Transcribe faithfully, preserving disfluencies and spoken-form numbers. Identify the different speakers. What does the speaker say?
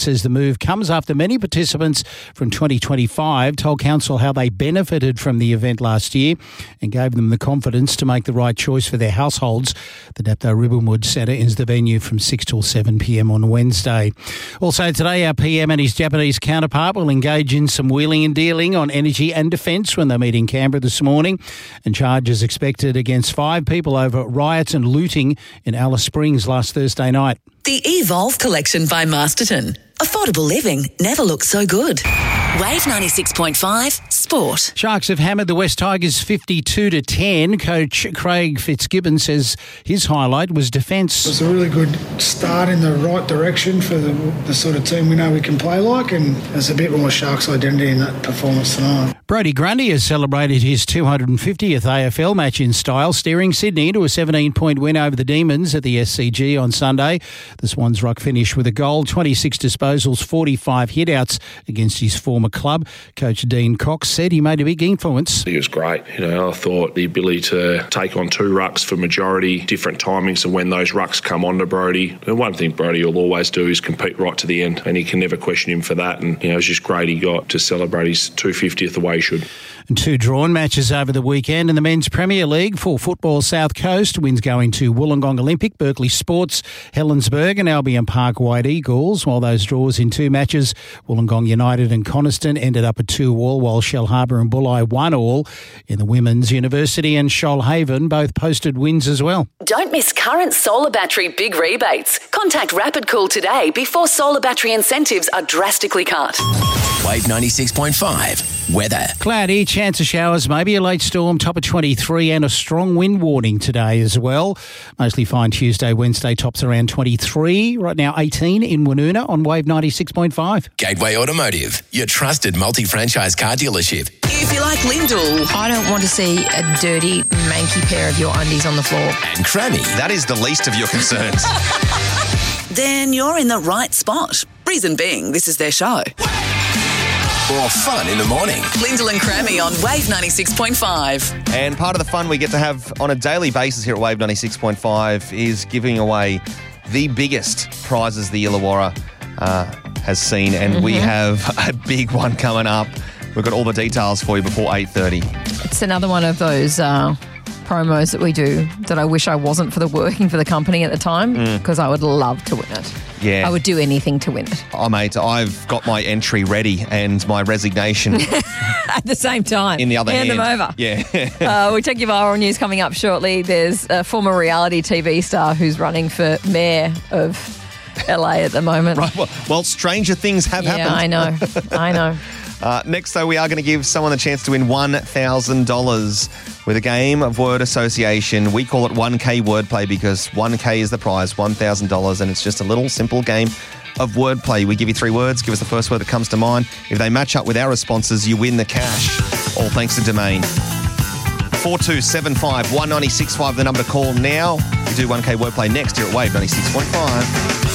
Speaker 1: Says the move comes after many participants from twenty twenty-five told council how they benefited from the event last year and gave them the confidence to make the right choice for their households. The Dapto Ribbonwood Centre is the venue from six till seven p m on Wednesday. Also today, our P M and his Japanese counterpart will engage in some wheeling and dealing on energy and defence when they meet in Canberra this morning, and charges expected against five people over riots and looting in Alice Springs last Thursday night.
Speaker 2: The Evolve Collection by Masterton. Affordable living never looked so good. Wave ninety-six point five Sport.
Speaker 1: Sharks have hammered the West Tigers fifty-two to ten. Coach Craig Fitzgibbon says his highlight was defence.
Speaker 3: It was a really good start in the right direction for the, the sort of team we know we can play like, and there's a bit more Sharks identity in that performance tonight.
Speaker 1: Brodie Grundy has celebrated his two hundred fiftieth A F L match in style, steering Sydney to a seventeen-point win over the Demons at the S C G on Sunday. The Swans ruck finished with a goal, twenty-six disposals, forty-five hitouts against his former club. Coach Dean Cox said he made a big influence.
Speaker 4: He was great. You know, I thought the ability to take on two rucks for majority, different timings of when those rucks come onto Brodie. And one thing Brodie will always do is compete right to the end, and you can never question him for that. And, you know, it was just great he got to celebrate his two hundred fiftieth the way he should.
Speaker 1: And two drawn matches over the weekend in the Men's Premier League. For football, South Coast wins going to Wollongong Olympic, Berkeley Sports, Helensburgh and Albion Park White Eagles, while those draws in two matches, Wollongong United and Coniston, ended up at two all, while Shell Harbour and Bulli one all. In the Women's, University and Shoalhaven both posted wins as well.
Speaker 2: Don't miss current solar battery big rebates. Contact Rapid Cool today before solar battery incentives are drastically cut.
Speaker 5: Wave ninety-six point five weather.
Speaker 1: Cloudy, chance of showers, maybe a late storm, top of twenty-three, and a strong wind warning today as well. Mostly fine Tuesday, Wednesday, tops around twenty-three. Right now eighteen in Woonona on Wave ninety-six point five.
Speaker 5: Gateway Automotive, your trusted multi-franchise car dealership.
Speaker 2: If you like Lyndall,
Speaker 6: I don't want to see a dirty, manky pair of your undies on the floor.
Speaker 5: And Crammy.
Speaker 7: That is the least of your concerns.
Speaker 2: then you're in the right spot. Reason being, this is their show.
Speaker 5: More fun in the morning.
Speaker 2: Lyndall and Crammy on Wave ninety-six point five.
Speaker 7: And part of the fun we get to have on a daily basis here at Wave ninety-six point five is giving away the biggest prizes the Illawarra uh, has seen. And mm-hmm. we have a big one coming up. We've got all the details for you before eight thirty.
Speaker 6: It's another one of those uh, promos that we do that I wish I wasn't for the working for the company at the time, because mm. I would love to win it.
Speaker 7: Yeah.
Speaker 6: I would do anything to win it.
Speaker 7: Oh, mate, I've got my entry ready and my resignation.
Speaker 6: At the same time.
Speaker 7: In the other
Speaker 6: hand.
Speaker 7: hand.
Speaker 6: Hand them over.
Speaker 7: Yeah.
Speaker 6: uh, we take your viral news coming up shortly. There's a former reality T V star who's running for mayor of L A at the moment.
Speaker 7: Right. Well, well stranger things have
Speaker 6: yeah,
Speaker 7: happened.
Speaker 6: I know. I know.
Speaker 7: Uh, next, though, we are going to give someone the chance to win one thousand dollars with a game of word association. We call it one K Wordplay because one K is the prize, one thousand dollars, and it's just a little simple game of wordplay. We give you three words. Give us the first word that comes to mind. If they match up with our responses, you win the cash. All thanks to Domain. four two seven five, one nine six five, the number to call now. We do one K Wordplay next here at Wave ninety-six point five.